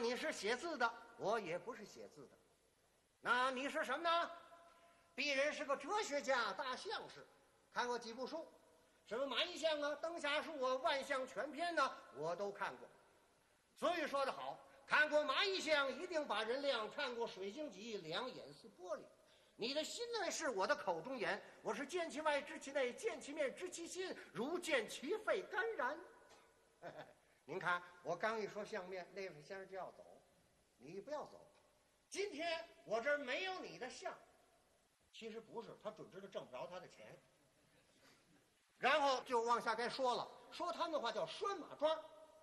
你是写字的，我也不是写字的。那你是什么呢？鄙人是个哲学家、大相士，看过几部书，什么《马邑相》啊、《灯下书》啊、《万象全篇》呢，我都看过。所以说得好，看过《马邑相》一定把人亮，看过《水晶集》两眼似玻璃。你的心内是我的口中言，我是见其外知其内，见其面知其心，如见其肺肝然。您看，我刚一说相面，那位先生就要走，你不要走。今天我这儿没有你的相，其实不是，他准知道挣不着他的钱。然后就往下该说了，说他们的话叫拴马桩。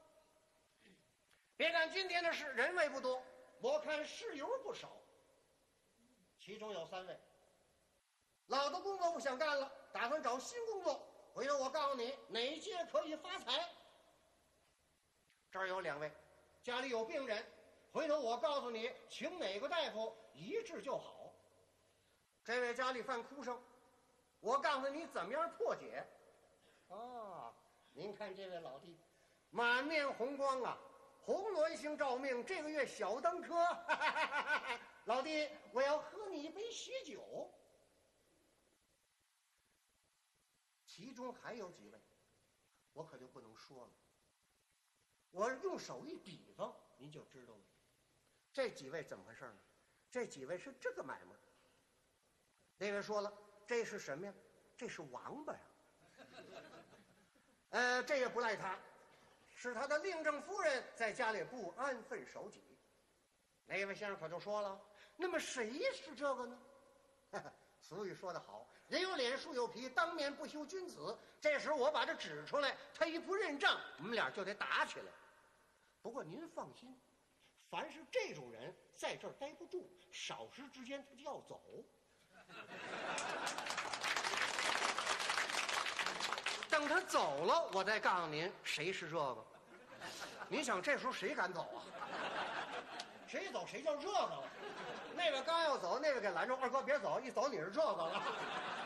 别看今天的事人位不多，我看事由不少。其中有3位，老的工作不想干了，打算找新工作。回头我告诉你哪届可以发财。这儿有2位，家里有病人，回头我告诉你请哪个大夫一治就好。这位家里犯哭声，我告诉你怎么样破解。您看这位老弟满面红光啊，红鸾星照命，这个月小登科。老弟，我要喝你一杯喜酒。其中还有几位，我可就不能说了。我用手一比方，您就知道了。这几位怎么回事呢？这几位是这个买卖。那位说了，这是什么呀？这是王八呀。这也不赖他，是他的令正夫人在家里不安分守己。那位先生可就说了，那么谁是这个呢？俗语说得好，人有脸树有皮，当面不羞君子。这时我把这指出来，他一不认账，我们俩就得打起来。不过您放心，凡是这种人在这儿待不住，少时之间他就要走。等他走了，我再告诉您谁是这个。您想这时候谁敢走啊？谁走谁就这个了。那位刚要走，那位给拦住，二哥别走，一走你是这个了。